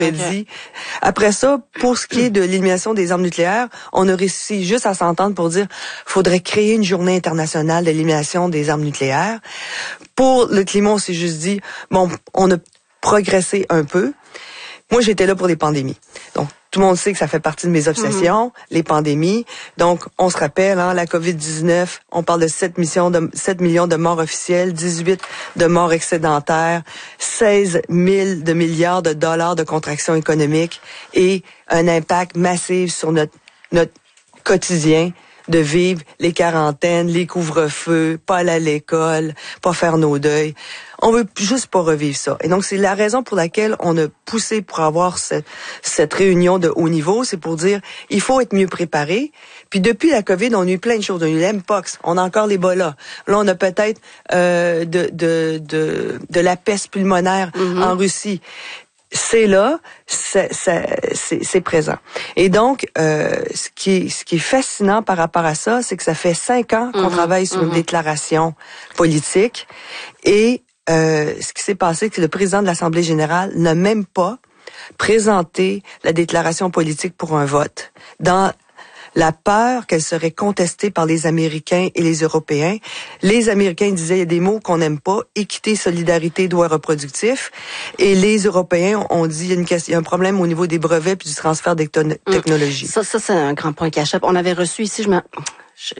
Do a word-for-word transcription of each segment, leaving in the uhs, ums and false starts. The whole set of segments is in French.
Okay. Dit. Après ça, pour ce qui est de l'élimination des armes nucléaires, on a réussi juste à s'entendre pour dire faudrait créer une journée internationale de l'élimination des armes nucléaires. Pour le climat, on s'est juste dit, bon, on a progressé un peu. Moi, j'étais là pour les pandémies. Donc, tout le monde sait que ça fait partie de mes obsessions, mm-hmm. les pandémies. Donc, on se rappelle, hein, la covid dix-neuf, on parle de sept millions de, sept millions de morts officielles, dix-huit de morts excédentaires, seize mille de milliards de dollars de contraction économique et un impact massif sur notre, notre quotidien de vivre les quarantaines, les couvre-feux, pas aller à l'école, pas faire nos deuils. On veut juste pas revivre ça. Et donc, c'est la raison pour laquelle on a poussé pour avoir cette, cette réunion de haut niveau. C'est pour dire, il faut être mieux préparé. Puis depuis la COVID, on a eu plein de choses. On a eu l'Mpox, on a encore l'Ebola. Là, on a peut-être euh, de, de, de, de la peste pulmonaire mm-hmm. en Russie. C'est là, c'est, c'est, c'est, c'est présent. Et donc, euh, ce qui est, ce qui est fascinant par rapport à ça, c'est que ça fait cinq ans qu'on mmh, travaille sur mmh. une déclaration politique. Et euh, ce qui s'est passé, c'est que le président de l'Assemblée générale n'a même pas présenté la déclaration politique pour un vote. Dans la peur qu'elle serait contestée par les Américains et les Européens. Les Américains disaient, il y a des mots qu'on n'aime pas, équité, solidarité, droit reproductif. Et les Européens ont dit, il y a, une question, il y a un problème au niveau des brevets puis du transfert des technologies. Ça, ça c'est un grand point qui achoppe. On avait reçu ici, je me... Je,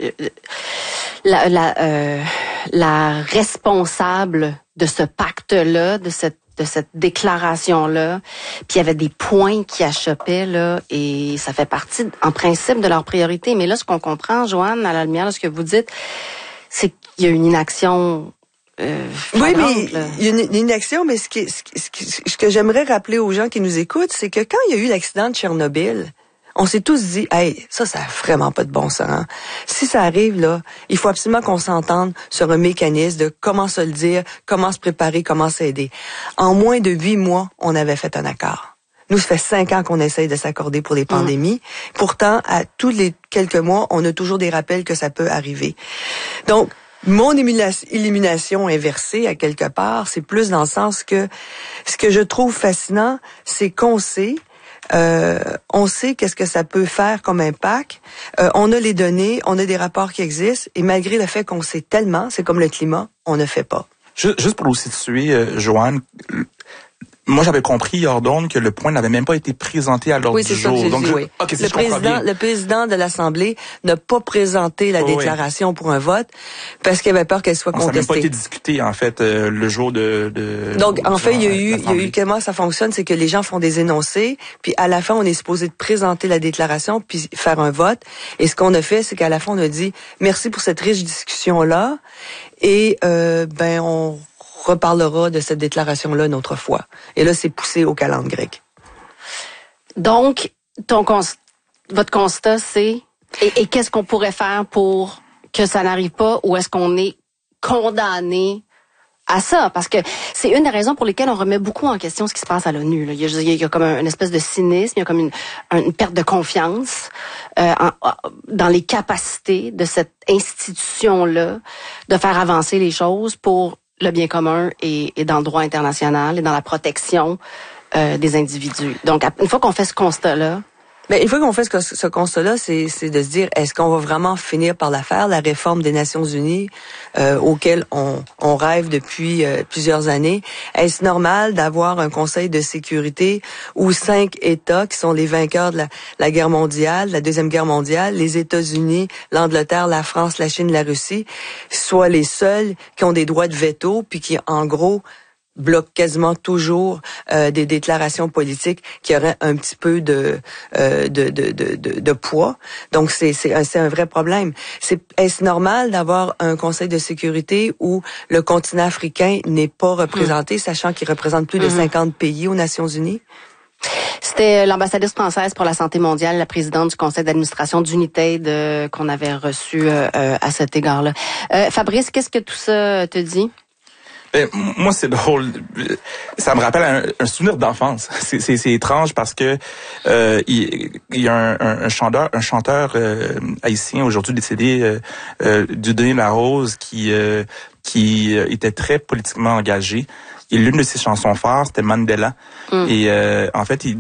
la, la, euh, la responsable de ce pacte-là, de cette de cette déclaration-là, puis il y avait des points qui achoppaient, là, et ça fait partie, en principe, de leurs priorités. Mais là, ce qu'on comprend, Joanne, à la lumière de ce que vous dites, c'est qu'il y a une inaction euh, oui, mais il y a une, une inaction, mais ce, qui, ce, qui, ce, qui, ce que j'aimerais rappeler aux gens qui nous écoutent, c'est que quand il y a eu l'accident de Tchernobyl, on s'est tous dit, hey, ça, ça a vraiment pas de bon sens. Hein? Si ça arrive, là, il faut absolument qu'on s'entende sur un mécanisme de comment se le dire, comment se préparer, comment s'aider. En moins de huit mois, on avait fait un accord. Nous, ça fait cinq ans qu'on essaye de s'accorder pour les pandémies. Mmh. Pourtant, à tous les quelques mois, on a toujours des rappels que ça peut arriver. Donc, mon élimination inversée, à quelque part, c'est plus dans le sens que ce que je trouve fascinant, c'est qu'on sait Euh, on sait qu'est-ce que ça peut faire comme impact. Euh, on a les données, on a des rapports qui existent, et malgré le fait qu'on sait tellement, c'est comme le climat, on ne fait pas. Juste pour vous situer, euh, Joanne, moi j'avais compris hors d'onde que le point n'avait même pas été présenté à l'ordre oui, du jour. Ça que Donc, dit, je... oui. okay, le, président, le président de l'Assemblée n'a pas présenté la oh, déclaration oui. pour un vote parce qu'il avait peur qu'elle soit Donc, contestée. Ça n'a même pas été discuté en fait euh, le jour de. de Donc en fait il y a eu, il y a eu l'Assemblée. comment ça fonctionne, c'est que les gens font des énoncés, puis à la fin on est supposé de présenter la déclaration puis faire un vote. Et ce qu'on a fait, c'est qu'à la fin on a dit merci pour cette riche discussion là et euh, ben on reparlera de cette déclaration-là une autre fois. Et là, c'est poussé au calendrier grec. Donc, ton cons- votre constat, c'est... Et, et qu'est-ce qu'on pourrait faire pour que ça n'arrive pas, ou est-ce qu'on est condamné à ça? Parce que c'est une des raisons pour lesquelles on remet beaucoup en question ce qui se passe à l'ONU. Là. Il, y a, il y a comme un, une espèce de cynisme, il y a comme une, une perte de confiance euh, en, dans les capacités de cette institution-là de faire avancer les choses pour le bien commun et, et dans le droit international et dans la protection euh, des individus. Donc, une fois qu'on fait ce constat-là... Mais une fois qu'on fait ce, ce constat-là, c'est, c'est de se dire, est-ce qu'on va vraiment finir par la faire, la réforme des Nations Unies euh, auquel on, on rêve depuis euh, plusieurs années? Est-ce normal d'avoir un Conseil de sécurité où cinq États, qui sont les vainqueurs de la, la guerre mondiale, la Deuxième Guerre mondiale, les États-Unis, l'Angleterre, la France, la Chine, la Russie, soient les seuls qui ont des droits de veto, puis qui, en gros, bloque quasiment toujours euh, des déclarations politiques qui auraient un petit peu de euh, de, de, de, de, de poids. Donc, c'est, c'est, un, c'est un vrai problème. C'est, est-ce normal d'avoir un Conseil de sécurité où le continent africain n'est pas représenté, mmh. sachant qu'il représente plus de mmh. cinquante pays aux Nations Unies? C'était l'ambassadrice française pour la santé mondiale, la présidente du conseil d'administration d'United euh, qu'on avait reçu euh, euh, à cet égard-là. Euh, Fabrice, qu'est-ce que tout ça te dit? Ben, moi, c'est drôle. Ça me rappelle un, un souvenir d'enfance. C'est, c'est, c'est étrange parce que euh, il, il y a un, un, un chanteur, un chanteur euh, haïtien aujourd'hui décédé, euh, euh, Dieudonné Larose, qui euh, qui était très politiquement engagé. Et l'une de ses chansons phares, c'était Mandela. Mm. Et euh, en fait, il